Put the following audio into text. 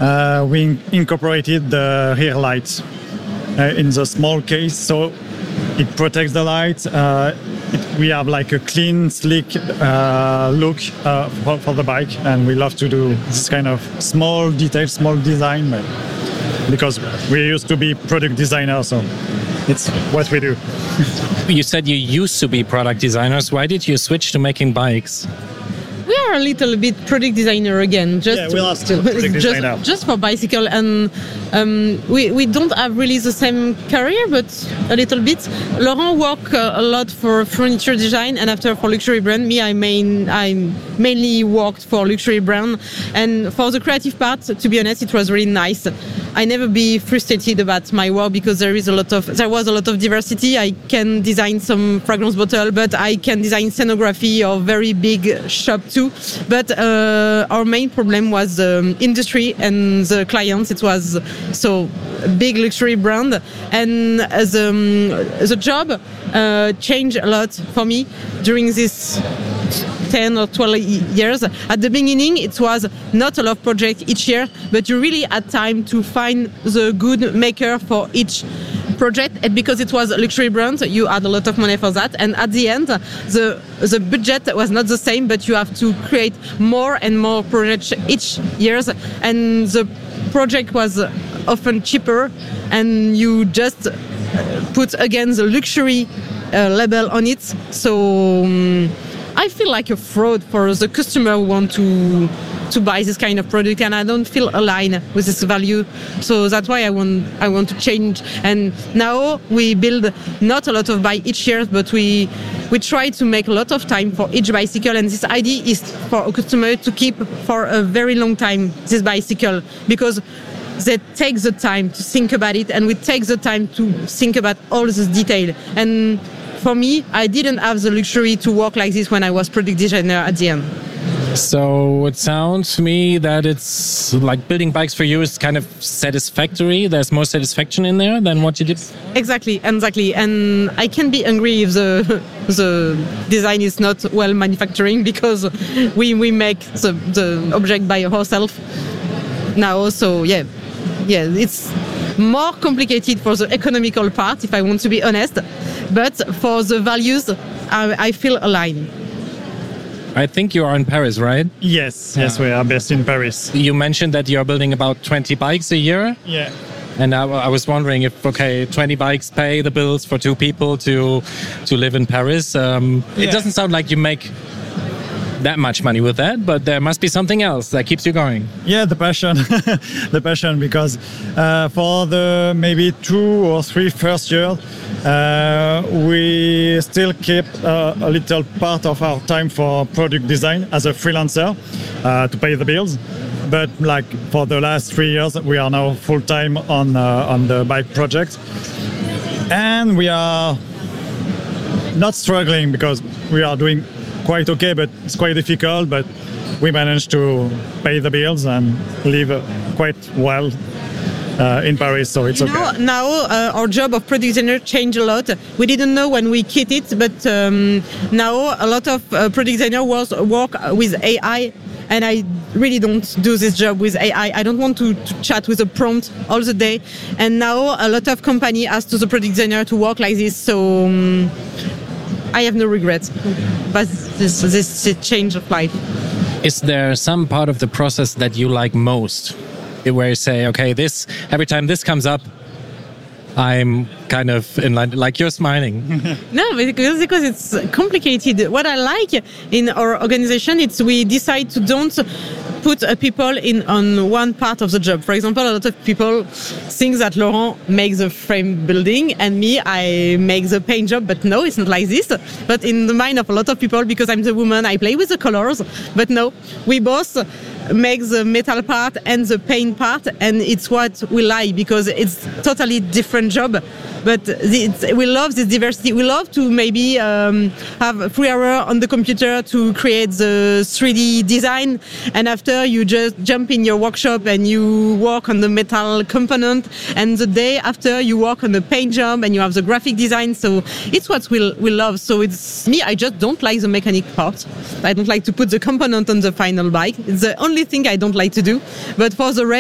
we incorporated the rear lights in the small case, so it protects the lights. We have like a clean, sleek look for the bike, and we love to do this kind of small details, small design, because we used to be product designers, so it's what we do. You said you used to be product designers. Why did you switch to making bikes? We are a little bit product designer again. We are still product designer. Just for bicycle, and we don't have really the same career, but a little bit. Laurent worked a lot for furniture design, and after for luxury brand. Me, I mainly worked for luxury brand, and for the creative part, to be honest, it was really nice. I never be frustrated about my work because there was a lot of diversity. I can design some fragrance bottle, but I can design scenography or very big shop too. But our main problem was the industry and the clients. It was so big luxury brand, and the job changed a lot for me during this 10 or 12 years. At the beginning, it was not a lot of projects each year, but you really had time to find the good maker for each project. And because it was a luxury brand, you had a lot of money for that. And at the end, the budget was not the same, but you have to create more and more projects each year. And the project was often cheaper, and you just put again the luxury label on it. So I feel like a fraud for the customer who want to buy this kind of product, and I don't feel aligned with this value. So that's why I want to change. And now we build not a lot of bike each year, but we try to make a lot of time for each bicycle. And this idea is for a customer to keep for a very long time this bicycle, because they take the time to think about it, and we take the time to think about all this detail. And for me, I didn't have the luxury to work like this when I was product designer at the end. So it sounds to me that it's like building bikes for you is kind of satisfactory. There's more satisfaction in there than what you did. Exactly. And I can be angry if the design is not well manufacturing, because we make the object by ourselves now. So yeah, it's more complicated for the economical part, if I want to be honest. But for the values, I feel aligned. I think you are in Paris, right? Yes, we are based in Paris. You mentioned that you're building about 20 bikes a year. Yeah. And I was wondering if, 20 bikes pay the bills for two people to live in Paris. It doesn't sound like you make that much money with that, but there must be something else that keeps you going. Yeah, the passion. The passion, because for the maybe 2 or 3 first years, we still keep a little part of our time for product design as a freelancer to pay the bills. But like for the last 3 years, we are now full-time on the bike project. And we are not struggling because we are doing quite okay, but it's quite difficult. But we managed to pay the bills and live quite well in Paris, so it's okay. Now our job of product designer changed a lot. We didn't know when we quit it, but now a lot of product designers work with AI, and I really don't do this job with AI. I don't want to chat with a prompt all the day, and now a lot of company ask to the product designer to work like this, so I have no regrets. But this change of life. Is there some part of the process that you like most, where you say, okay, this every time this comes up, I'm kind of in line, like you're smiling? No, because it's complicated. What I like in our organization, it's we decide to don't put people in on one part of the job. For example, a lot of people think that Laurent makes the frame building and me, I make the paint job. But no, it's not like this. But in the mind of a lot of people, because I'm the woman, I play with the colors. But no, we both make the metal part and the paint part, and it's what we like because it's totally different job. But we love this diversity. We love to maybe have 3 hours on the computer to create the 3D design, and after you just jump in your workshop and you work on the metal component, and the day after you work on the paint job and you have the graphic design. So it's what we love. So it's me, I just don't like the mechanic part. I don't like to put the component on the final bike. It's the only thing I don't like to do. But for the rest,